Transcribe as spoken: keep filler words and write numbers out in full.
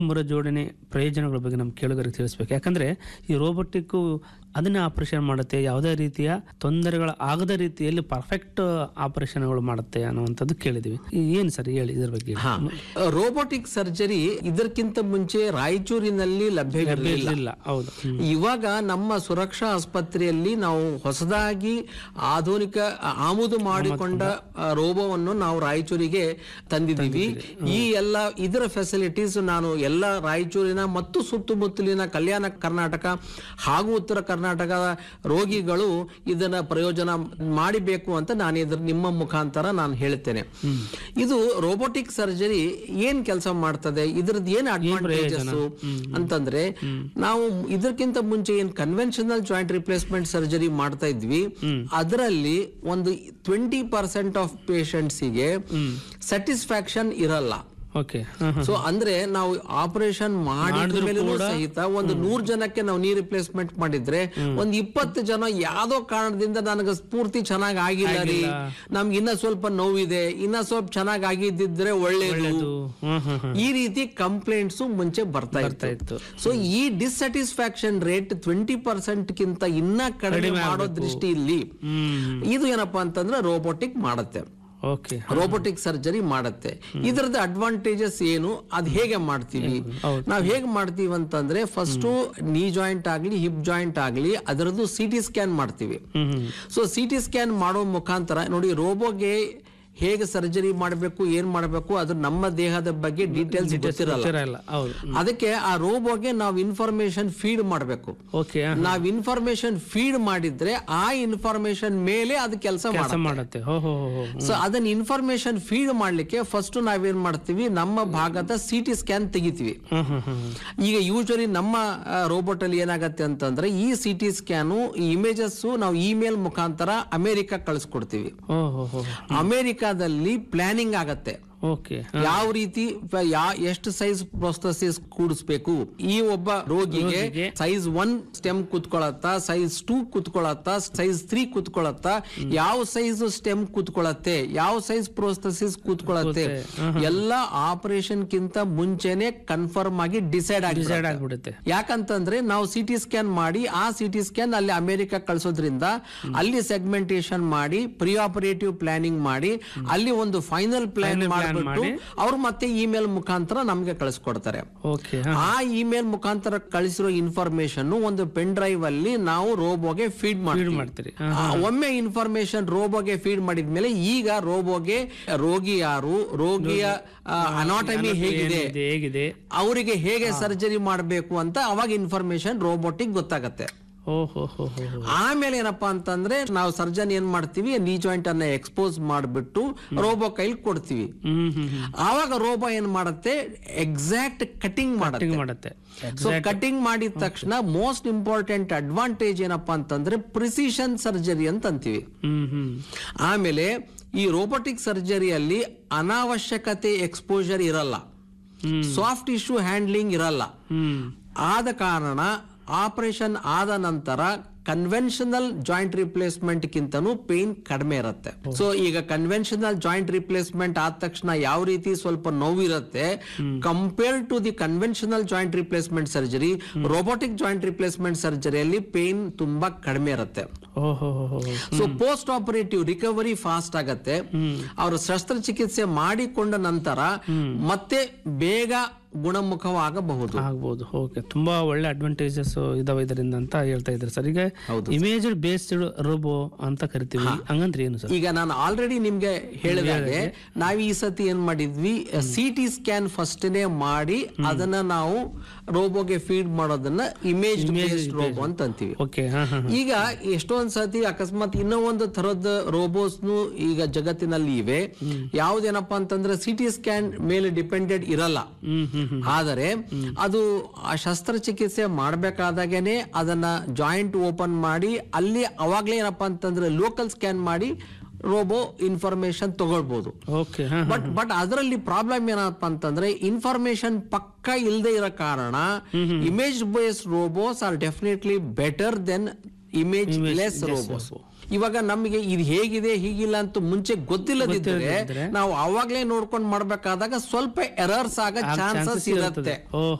ಮರುಜೋಡಣೆ ಪ್ರಯೋಜನಗಳ ಬಗ್ಗೆ ನಮ್ಮ ಕೇಳುಗರಿಗೆ ತಿಳಿಸ್ಬೇಕು. ಯಾಕಂದ್ರೆ ಈ ರೋಬೋಟಿಕ್ ಅದನ್ನೇ ಆಪರೇಷನ್ ಮಾಡುತ್ತೆ, ಯಾವುದೇ ರೀತಿಯ ತೊಂದರೆಗಳು ಆಗದ ರೀತಿಯಲ್ಲಿ ಪರ್ಫೆಕ್ಟ್ ಆಪರೇಷನ್ಗಳು ಮಾಡುತ್ತೆ ಅನ್ನುವಂಥದ್ದು ಕೇಳಿದ್ವಿ. ಏನು ಸರ್ ಹೇಳಿ ಇದ್ರ ಬಗ್ಗೆ. ರೋಬೋಟಿಕ್ ಸರ್ಜರಿ ಇದಕ್ಕಿಂತ ಮುಂಚೆ ರಾಯಚೂರಿನಲ್ಲಿ ಲಭ್ಯವಿರಲಿಲ್ಲ. ಹೌದು. ಇವಾಗ ನಮ್ಮ ಸುರಕ್ಷಾ ಆಸ್ಪತ್ರೆಯಲ್ಲಿ ನಾವು ಹೊಸದಾಗಿ ಆಧುನಿಕ ಆಮದು ಮಾಡಿಕೊಂಡ ರೋಬೋವನ್ನು ನಾವು ರಾಯಚೂರಿಗೆ ತಂದಿದ್ದೀವಿ. ಈ ಎಲ್ಲ ಇದರ ಫೆಸಿಲಿಟೀಸ್ ನಾನು ಎಲ್ಲ ರಾಯಚೂರಿನ ಮತ್ತು ಸುತ್ತಮುತ್ತಲಿನ ಕಲ್ಯಾಣ ಕರ್ನಾಟಕ ಹಾಗೂ ಉತ್ತರ ಕರ್ನಾಟಕದ ರೋಗಿಗಳು ಇದನ್ನ ಪ್ರಯೋಜನ ಮಾಡಬೇಕು ಅಂತ ನಾನು ಇದ್ರ ನಿಮ್ಮ ಮುಖಾಂತರ ನಾನು ಹೇಳ್ತೇನೆ. ಇದು ರೋಬೋಟಿಕ್ ಸರ್ಜರಿ ಏನ್ ಕೆಲಸ ಮಾಡ್ತದೆ, ಇದ್ರದ್ದು ಏನ್ ಅಡ್ವಾಂಟೇಜಸ್ ಅಂತಂದ್ರೆ, ನಾವು ಇದಕ್ಕಿಂತ ಮುಂಚೆ ಏನ್ ಕನ್ವೆನ್ಷನಲ್ ಜಾಯಿಂಟ್ ರಿಪ್ಲೇಸ್ಮೆಂಟ್ ಸರ್ಜರಿ ಮಾಡ್ತಾ ಇದ್ವಿ, ಅದರಲ್ಲಿ ಒಂದು ಟ್ವೆಂಟಿ ಪರ್ಸೆಂಟ್ ಆಫ್ ಪೇಷಂಟ್ಸಿಗೆ ಸ್ಯಾಟಿಸ್ಫ್ಯಾಕ್ಷನ್ ಇರಲ್ಲ. ಸೊ ಅಂದ್ರೆ ನಾವು ಆಪರೇಷನ್ ಮಾಡಿದ ಮೇಲೂ ಸಹಿತ ಒಂದು ನೂರ್ ಜನಕ್ಕೆ ನಾವು ನೀ ರಿಪ್ಲೇಸ್ಮೆಂಟ್ ಮಾಡಿದ್ರೆ ಒಂದ್ ಇಪ್ಪತ್ತು ಜನ ಯಾವ್ದೋ ಕಾರಣದಿಂದ ನನಗೆ ಸ್ಫೂರ್ತಿ ಚೆನ್ನಾಗ್ ಆಗಿಲ್ಲ ರೀ, ನಮ್ಗೆ ಇನ್ನ ಸ್ವಲ್ಪ ನೋವಿದೆ, ಇನ್ನ ಸ್ವಲ್ಪ ಚೆನ್ನಾಗ್ ಆಗಿದ್ದಿದ್ರೆ ಒಳ್ಳೇದು, ಈ ರೀತಿ ಕಂಪ್ಲೇಂಟ್ಸ್ ಮುಂಚೆ ಬರ್ತಾ ಇತ್ತು. ಸೊ ಈ ಡಿಸ್ಸ್ಯಾಟಿಸ್ಫ್ಯಾಕ್ಷನ್ ರೇಟ್ ಟ್ವೆಂಟಿ ಪರ್ಸೆಂಟ್ ಗಿಂತ ಇನ್ನ ಕಡಿಮೆ ಮಾಡೋ ದೃಷ್ಟಿಯಲ್ಲಿ ಇದು ಏನಪ್ಪಾ ಅಂತಂದ್ರೆ ರೋಬೋಟಿಕ್ ಮಾಡುತ್ತೆ, ರೋಬೋಟಿಕ್ ಸರ್ಜರಿ ಮಾಡುತ್ತೆ. ಇದರದ ಅಡ್ವಾಂಟೇಜಸ್ ಏನು, ಅದ್ ಹೇಗೆ ಮಾಡ್ತೀವಿ, ನಾವ್ ಹೇಗೆ ಮಾಡ್ತೀವಿ ಅಂತಂದ್ರೆ, ಫಸ್ಟ್ ನೀ ಜಾಯಿಂಟ್ ಆಗ್ಲಿ ಹಿಪ್ ಜಾಯಿಂಟ್ ಆಗ್ಲಿ ಅದರದ್ದು ಸಿಟಿ ಸ್ಕ್ಯಾನ್ ಮಾಡ್ತೀವಿ. ಸೊ ಸಿಟಿ ಸ್ಕ್ಯಾನ್ ಮಾಡೋ ಮುಖಾಂತರ ನೋಡಿ, ರೋಬೋಗೆ ಹೇಗೆ ಸರ್ಜರಿ ಮಾಡಬೇಕು ಏನ್ ಮಾಡಬೇಕು ಅದು ನಮ್ಮ ದೇಹದ ಬಗ್ಗೆ ಡೀಟೇಲ್ಸ್ ಗೊತ್ತಿರಲ್ಲ. ಅದಕ್ಕೆ ಆ ರೋಬೋಗೆ ನಾವು ಇನ್ಫಾರ್ಮೇಶನ್ ಫೀಡ್ ಮಾಡಬೇಕು. ನಾವ್ ಇನ್ಫಾರ್ಮೇಶನ್ ಫೀಡ್ ಮಾಡಿದ್ರೆ ಆ ಇನ್ಫಾರ್ಮೇಶನ್ ಮೇಲೆ ಅದು ಕೆಲಸ ಮಾಡುತ್ತೆ. ಸೊ ಅದನ್ನ ಇನ್ಫಾರ್ಮೇಶನ್ ಫೀಡ್ ಮಾಡ್ಲಿಕ್ಕೆ ಫಸ್ಟ್ ನಾವೇನ್ ಮಾಡ್ತೀವಿ, ನಮ್ಮ ಭಾಗದ ಸಿಟಿ ಸ್ಕ್ಯಾನ್ ತೆಗಿತೀವಿ. ಈಗ ಯೂಶಲಿ ನಮ್ಮ ರೋಬೋಟ್ ಅಲ್ಲಿ ಏನಾಗತ್ತೆ ಅಂತಂದ್ರೆ, ಈ ಸಿಟಿ ಸ್ಕ್ಯಾನು ಈ ಇಮೇಜಸ್ ನಾವು ಇಮೇಲ್ ಮುಖಾಂತರ ಅಮೆರಿಕ ಕಳಿಸ್ಕೊಡ್ತೀವಿ. ಅಮೆರಿಕಾದಲ್ಲಿ ಪ್ಲಾನಿಂಗ್ ಆಗತ್ತೆ, ಯಾವ ರೀತಿ ಎಷ್ಟು ಸೈಜ್ ಪ್ರೊಸ್ಥೆಸಿಸ್ ಕೂಡಿಸ್ಬೇಕು, ಈ ಒಬ್ಬ ರೋಗಿಗೆ size one stem ಕೂತ್ಕೊಳತ್ತಾ, size two ಕೂತ್ಕೊಳತ್ತಾ, size three ಕೂತ್ಕೊಳತ್ತಾ, ಯಾವ ಸೈಜ್ ಸ್ಟೆಮ್ ಕೂತ್ಕೊಳತ್ತೆ, ಯಾವ ಸೈಜ್ ಪ್ರೊಸ್ಥೆಸಿಸ್ ಕೂತ್ಕೊಳತ್ತೆ, ಎಲ್ಲ ಆಪರೇಷನ್ ಕಿಂತ ಮುಂಚೆನೆ ಕನ್ಫರ್ಮ್ ಆಗಿ ಡಿಸೈಡ್ ಆಗಿಬಿಡುತ್ತೆ. ಯಾಕಂತಂದ್ರೆ ನಾವು ಸಿಟಿ ಸ್ಕ್ಯಾನ್ ಮಾಡಿ ಆ ಸಿಟಿ ಸ್ಕ್ಯಾನ್ ಅಲ್ಲಿ ಅಮೆರಿಕ ಕಳಿಸೋದ್ರಿಂದ ಅಲ್ಲಿ ಸೆಗ್ಮೆಂಟೇಶನ್ ಮಾಡಿ ಪ್ರಿ ಆಪರೇಟಿವ್ ಪ್ಲಾನಿಂಗ್ ಮಾಡಿ ಅಲ್ಲಿ ಒಂದು ಫೈನಲ್ ಪ್ಲಾನ್ ಮಾಡಿ ಅವ್ರು ಮತ್ತೆ ಇಮೇಲ್ ಮುಖಾಂತರ ನಮ್ಗೆ ಕಳಿಸ್ಕೊಡ್ತಾರೆ. ಆ ಇಮೇಲ್ ಮುಖಾಂತರ ಕಳಿಸಿರೋ ಇನ್ಫಾರ್ಮೇಶನ್ ಒಂದು ಪೆನ್ ಡ್ರೈವ್ ಅಲ್ಲಿ ನಾವು ರೋಬೋಗೆ ಫೀಡ್ ಮಾಡ್ತೀವಿ. ಒಮ್ಮೆ ಇನ್ಫಾರ್ಮೇಶನ್ ರೋಬೋಗೆ ಫೀಡ್ ಮಾಡಿದ್ಮೇಲೆ ಈಗ ರೋಬೋಗೆ ರೋಗಿ ಯಾರು, ರೋಗಿಯ ಅನಾಟಮಿ ಹೇಗಿದೆ, ಅವರಿಗೆ ಹೇಗೆ ಸರ್ಜರಿ ಮಾಡಬೇಕು ಅಂತ ಅವಾಗ ಇನ್ಫಾರ್ಮೇಶನ್ ರೋಬೋಟಿಕ್ ಗೊತ್ತಾಗತ್ತೆ. ಆಮೇಲೆ ಏನಪ್ಪಾ ಅಂತಂದ್ರೆ, ನಾವು ಸರ್ಜನ್ ಏನ್ ಮಾಡ್ತೀವಿ, ನೀ ಜಾಯಿಂಟ್ ಅನ್ನ ಎಕ್ಸ್ಪೋಸ್ ಮಾಡ್ಬಿಟ್ಟು ರೋಬೋ ಕೈಲಿ ಕೊಡ್ತೀವಿ. ಆವಾಗ ರೋಬೋ ಏನ್ ಮಾಡುತ್ತೆ, ಎಕ್ಸಾಕ್ಟ್ ಕಟಿಂಗ್ ಮಾಡುತ್ತೆ. ಸೊ ಕಟಿಂಗ್ ಮಾಡಿದ ತಕ್ಷಣ ಮೋಸ್ಟ್ ಇಂಪಾರ್ಟೆಂಟ್ ಅಡ್ವಾಂಟೇಜ್ ಏನಪ್ಪಾ ಅಂತಂದ್ರೆ ಪ್ರಿಸಿಷನ್ ಸರ್ಜರಿ ಅಂತ ಅಂತೀವಿ. ಆಮೇಲೆ ಈ ರೋಬೋಟಿಕ್ ಸರ್ಜರಿಯಲ್ಲಿ ಅನಾವಶ್ಯಕತೆ ಎಕ್ಸ್ಪೋಜರ್ ಇರಲ್ಲ, ಸಾಫ್ಟ್ ಟಿಶ್ಯೂ ಹ್ಯಾಂಡ್ಲಿಂಗ್ ಇರಲ್ಲ. ಆದ ಕಾರಣ ಆಪರೇಷನ್ ಆದ ನಂತರ ಕನ್ವೆನ್ಷನಲ್ ಜಾಯಿಂಟ್ ರಿಪ್ಲೇಸ್ಮೆಂಟ್ ಗಿಂತನೂ ಪೇನ್ ಕಡಿಮೆ ಇರುತ್ತೆ. ಸೊ ಈಗ ಕನ್ವೆನ್ಷನಲ್ ಜಾಯಿಂಟ್ ರಿಪ್ಲೇಸ್ಮೆಂಟ್ ಆದ ತಕ್ಷಣ ಯಾವ ರೀತಿ ಸ್ವಲ್ಪ ನೋವಿರುತ್ತೆ, compare to the conventional joint replacement surgery, robotic joint replacement ಸರ್ಜರಿಯಲ್ಲಿ pain ತುಂಬಾ ಕಡಿಮೆ ಇರುತ್ತೆ. So post operative recovery fast ಆಗತ್ತೆ. ಅವರು ಶಸ್ತ್ರಚಿಕಿತ್ಸೆ ಮಾಡಿಕೊಂಡ ನಂತರ ಮತ್ತೆ ಬೇಗ ಗುಣಮುಖವಾಗಬಹುದು ಆಗಬಹುದು. ಓಕೆ, ತುಂಬಾ ಒಳ್ಳೆ ಅಡ್ವಾಂಟೇಜಸ್ ಇದಾವೆ ಇದರಿಂದ ಅಂತ ಹೇಳ್ತಾ ಇದ್ದಾರೆ ಸರ್. ಈಗ ಇಮೇಜ್ ಬೇಸ್ಡ್ ರೋಬೋ ಅಂತ ಕರಿತೀವಿ, ಹಂಗಂದ್ರೆ ಏನು ಸರ್? ಈಗ ನಾನು ಆಲ್ರೆಡಿ ನಿಮ್ಗೆ ಹೇಳಿದಾಗೆ ನಾವ್ ಈ ಸತಿ ಏನ್ ಮಾಡಿದ್ವಿ, ಸಿಟಿ ಸ್ಕ್ಯಾನ್ ಫಸ್ಟ್ ನೇ ಮಾಡಿ ಅದನ್ನ ನಾವು ರೋಬೋಗೆ ಫೀಡ್ ಮಾಡೋದನ್ನ ಇಮೇಜ್ ಬೇಸ್ಡ್ ರೋಬೋ ಅಂತ ಅಂತೀವಿ. ಈಗ ಎಷ್ಟೊಂದ್ ಸತಿ ಅಕಸ್ಮಾತ್ ಇನ್ನೂ ಒಂದು ತರದ ರೋಬೋಸ್ ಈಗ ಜಗತ್ತಿನಲ್ಲಿ ಇವೆ. ಯಾವ್ದೇನಪ್ಪಾ ಅಂತಂದ್ರೆ ಸಿಟಿ ಸ್ಕ್ಯಾನ್ ಮೇಲೆ ಡಿಪೆಂಡೆಡ್ ಇರಲ್ಲ, ಆದರೆ ಅದು ಆ ಶಸ್ತ್ರಚಿಕಿತ್ಸೆ ಮಾಡಬೇಕಾದಾಗೇನೆ ಅದನ್ನ ಜಾಯಿಂಟ್ ಓಪನ್ ಮಾಡಿ ಅಲ್ಲಿ ಅವಾಗ್ಲೇ ಏನಪ್ಪಾ ಅಂತಂದ್ರೆ ಲೋಕಲ್ ಸ್ಕ್ಯಾನ್ ಮಾಡಿ ರೋಬೋ ಇನ್ಫಾರ್ಮೇಶನ್ ತಗೊಳ್ಬಹುದು. ಬಟ್ ಬಟ್ ಅದರಲ್ಲಿ ಪ್ರಾಬ್ಲಮ್ ಏನಪ್ಪಾ ಅಂತಂದ್ರೆ ಇನ್ಫಾರ್ಮೇಶನ್ ಪಕ್ಕ ಇಲ್ಲದೆ ಇರೋ ಕಾರಣ image based robots are definitely better then image less robots. ಇವಾಗ ನಮಗೆ ಇದು ಹೇಗಿದೆ ಹೀಗಿಲ್ಲ ಅಂತ ಮುಂಚೆ ಗೊತ್ತಿಲ್ಲದಿದ್ದರೆ ನಾವು ಅವಾಗ್ಲೇ ನೋಡ್ಕೊಂಡು ಮಾಡ್ಬೇಕಾದಾಗ ಸ್ವಲ್ಪ ಎರರ್ಸ್ ಆಗ ಚಾನ್ಸಸ್ ಇರುತ್ತೆ.